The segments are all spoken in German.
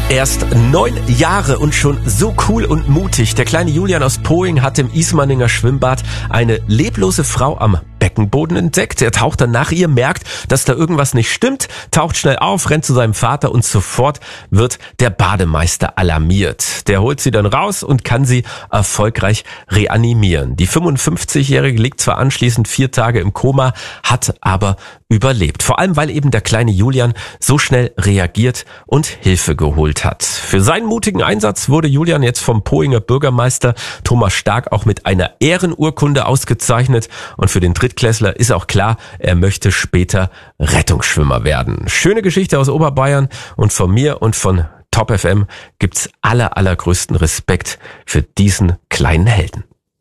Erst 9 Jahre und schon so cool und mutig. Der kleine Julian aus Poing hat im Ismaninger Schwimmbad eine leblose Frau am Beckenboden entdeckt. Er taucht dann nach ihr, merkt, dass da irgendwas nicht stimmt, taucht schnell auf, rennt zu seinem Vater und sofort wird der Bademeister alarmiert. Der holt sie dann raus und kann sie erfolgreich reanimieren. Die 55-Jährige liegt zwar anschließend 4 Tage im Koma, hat aber überlebt. Vor allem, weil eben der kleine Julian so schnell reagiert und Hilfe geholt hat. Für seinen mutigen Einsatz wurde Julian jetzt vom Poinger Bürgermeister Thomas Stark auch mit einer Ehrenurkunde ausgezeichnet. Und für den Drittklässler ist auch klar, er möchte später Rettungsschwimmer werden. Schöne Geschichte aus Oberbayern und von mir und von Top FM gibt's allergrößten Respekt für diesen kleinen Helden.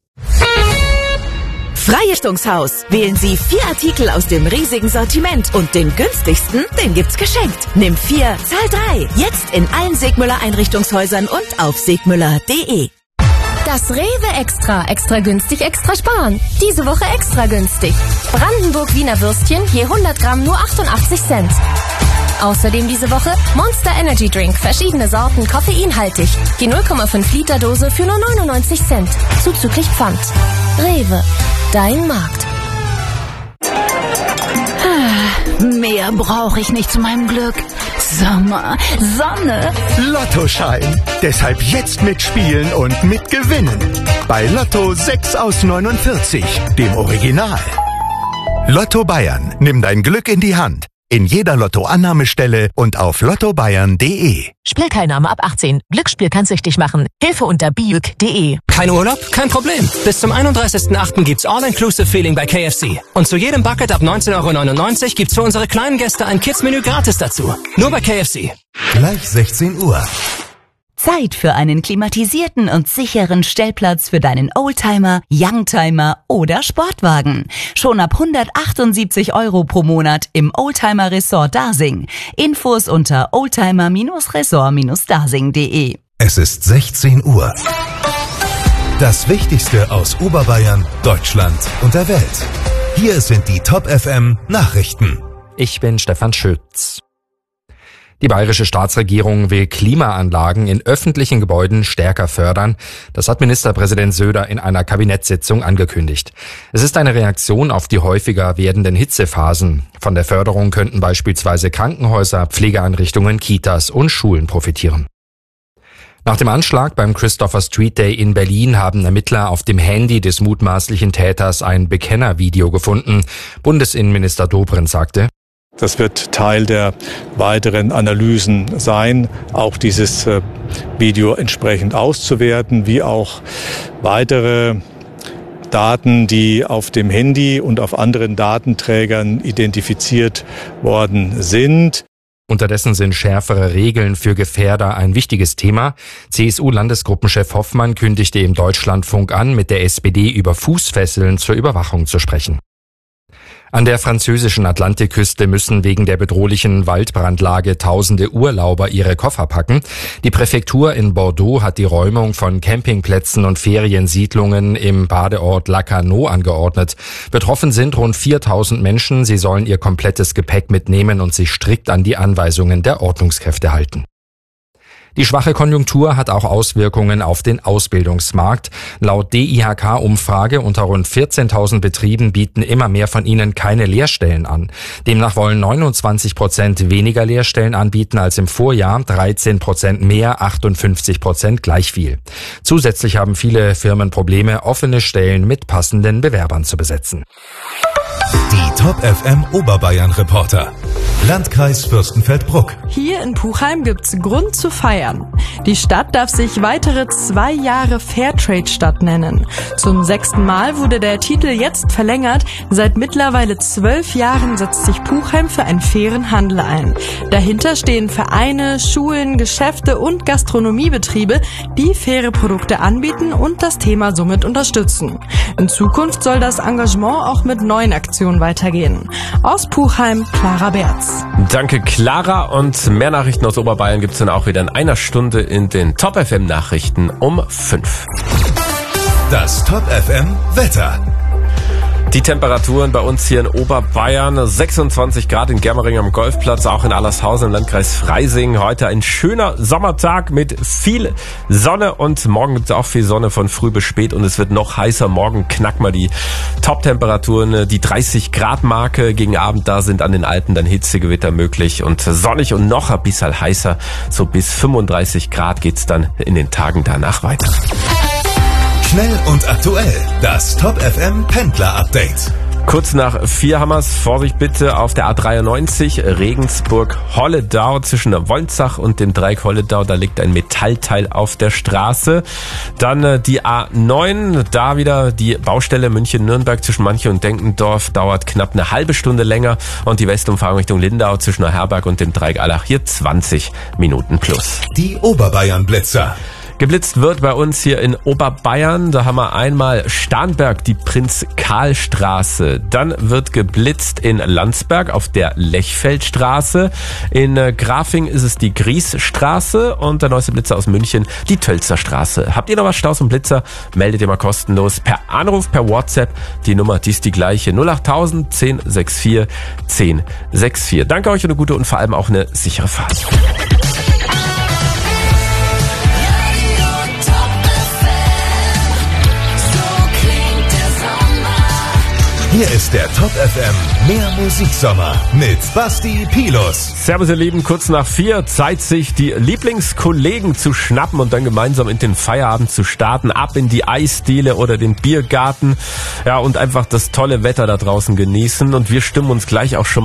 Freirichtungshaus. Wählen Sie 4 Artikel aus dem riesigen Sortiment und den günstigsten, den gibt's geschenkt. Nimm 4, zahl 3. Jetzt in allen Segmüller Einrichtungshäusern und auf segmüller.de. Das Rewe Extra. Extra günstig, extra sparen. Diese Woche extra günstig. Brandenburg Wiener Würstchen, je 100 Gramm nur 88 Cent. Außerdem diese Woche Monster Energy Drink, verschiedene Sorten, koffeinhaltig. Die 0,5 Liter Dose für nur 99 Cent. Zuzüglich Pfand. Rewe, dein Markt. Mehr brauche ich nicht zu meinem Glück. Sommer, Sonne. Lottoschein. Deshalb jetzt mitspielen und mitgewinnen. Bei Lotto 6 aus 49, dem Original. Lotto Bayern. Nimm dein Glück in die Hand. In jeder Lotto-Annahmestelle und auf lottobayern.de. Spielteilnahme ab 18. Glücksspiel kann süchtig machen. Hilfe unter biuk.de. Kein Urlaub? Kein Problem. Bis zum 31.08. gibt's All-Inclusive-Feeling bei KFC. Und zu jedem Bucket ab 19,99 € gibt's für unsere kleinen Gäste ein Kids-Menü gratis dazu. Nur bei KFC. Gleich 16 Uhr. Zeit für einen klimatisierten und sicheren Stellplatz für deinen Oldtimer, Youngtimer oder Sportwagen. Schon ab 178 € pro Monat im Oldtimer Resort Dasing. Infos unter oldtimer-resort-dasing.de. Es ist 16 Uhr. Das Wichtigste aus Oberbayern, Deutschland und der Welt. Hier sind die Top FM Nachrichten. Ich bin Stefan Schütz. Die bayerische Staatsregierung will Klimaanlagen in öffentlichen Gebäuden stärker fördern. Das hat Ministerpräsident Söder in einer Kabinettssitzung angekündigt. Es ist eine Reaktion auf die häufiger werdenden Hitzephasen. Von der Förderung könnten beispielsweise Krankenhäuser, Pflegeeinrichtungen, Kitas und Schulen profitieren. Nach dem Anschlag beim Christopher Street Day in Berlin haben Ermittler auf dem Handy des mutmaßlichen Täters ein Bekennervideo gefunden. Bundesinnenminister Dobrindt sagte: Das wird Teil der weiteren Analysen sein, auch dieses Video entsprechend auszuwerten, wie auch weitere Daten, die auf dem Handy und auf anderen Datenträgern identifiziert worden sind. Unterdessen sind schärfere Regeln für Gefährder ein wichtiges Thema. CSU-Landesgruppenchef Hoffmann kündigte im Deutschlandfunk an, mit der SPD über Fußfesseln zur Überwachung zu sprechen. An der französischen Atlantikküste müssen wegen der bedrohlichen Waldbrandlage tausende Urlauber ihre Koffer packen. Die Präfektur in Bordeaux hat die Räumung von Campingplätzen und Feriensiedlungen im Badeort Lacanau angeordnet. Betroffen sind rund 4000 Menschen. Sie sollen ihr komplettes Gepäck mitnehmen und sich strikt an die Anweisungen der Ordnungskräfte halten. Die schwache Konjunktur hat auch Auswirkungen auf den Ausbildungsmarkt. Laut DIHK-Umfrage unter rund 14.000 Betrieben bieten immer mehr von ihnen keine Lehrstellen an. Demnach wollen 29% weniger Lehrstellen anbieten als im Vorjahr, 13% mehr, 58% gleich viel. Zusätzlich haben viele Firmen Probleme, offene Stellen mit passenden Bewerbern zu besetzen. Die Top FM Oberbayern Reporter. Landkreis Fürstenfeldbruck. Hier in Puchheim gibt's Grund zu feiern. Die Stadt darf sich weitere 2 Jahre Fairtrade-Stadt nennen. Zum 6. Mal wurde der Titel jetzt verlängert. Seit mittlerweile 12 Jahren setzt sich Puchheim für einen fairen Handel ein. Dahinter stehen Vereine, Schulen, Geschäfte und Gastronomiebetriebe, die faire Produkte anbieten und das Thema somit unterstützen. In Zukunft soll das Engagement auch mit neuen Aktionen weitergehen. Aus Puchheim, Clara Berz. Danke, Clara. Und mehr Nachrichten aus Oberbayern gibt's dann auch wieder in einer Stunde in den Top FM Nachrichten um 5. Das Top FM Wetter. Die Temperaturen bei uns hier in Oberbayern, 26 Grad in Germering am Golfplatz, auch in Allershausen im Landkreis Freising. Heute ein schöner Sommertag mit viel Sonne und morgen gibt es auch viel Sonne von früh bis spät und es wird noch heißer. Morgen knacken wir die Top-Temperaturen, die 30 Grad Marke. Gegen Abend da sind an den Alpen dann Hitzegewitter möglich und sonnig und noch ein bisschen heißer. So bis 35 Grad geht's dann in den Tagen danach weiter. Schnell und aktuell, das Top FM Pendler Update. Kurz nach 4 haben wir's. Vorsicht bitte auf der A93 Regensburg-Holledau zwischen der Wolnzach und dem Dreieck Holledau. Da liegt ein Metallteil auf der Straße. Dann die A9, da wieder die Baustelle München-Nürnberg zwischen Manche und Denkendorf. Dauert knapp eine halbe Stunde länger. Und die Westumfahrung Richtung Lindau zwischen Neuherberg und dem Dreieck Allach hier 20 Minuten plus. Die Oberbayern-Blitzer. Geblitzt wird bei uns hier in Oberbayern. Da haben wir einmal Starnberg, die Prinz-Karl-Straße. Dann wird geblitzt in Landsberg auf der Lechfeldstraße. In Grafing ist es die Griesstraße und der neueste Blitzer aus München, die Tölzer Straße. Habt ihr noch was Staus und Blitzer? Meldet ihr mal kostenlos per Anruf, per WhatsApp. Die Nummer, die ist die gleiche. 08000 1064 1064. Danke euch und eine gute und vor allem auch eine sichere Fahrt. Hier ist der Top FM Mehr Musiksommer mit Basti Pilus. Servus ihr Lieben, kurz nach 4, Zeit sich die Lieblingskollegen zu schnappen und dann gemeinsam in den Feierabend zu starten, ab in die Eisdiele oder den Biergarten, ja, und einfach das tolle Wetter da draußen genießen und wir stimmen uns gleich auch schon